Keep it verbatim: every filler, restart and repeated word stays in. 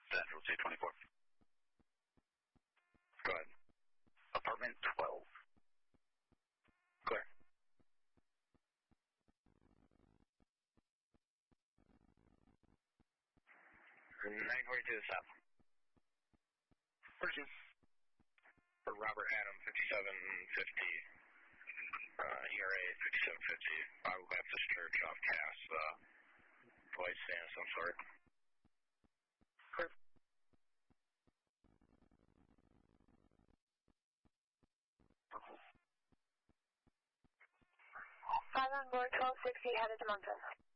Central two twenty-four. Go ahead. Apartment twelve. Clear. nine forty-two south. Where's you? For Robert Adam, fifty-seven fifty. Uh, E R A fifty-seven fifty. Bible Baptist Church off Cass. Uh, Dwight stand of some sort. Clear. Five on board, twelve sixty, headed to Mountain.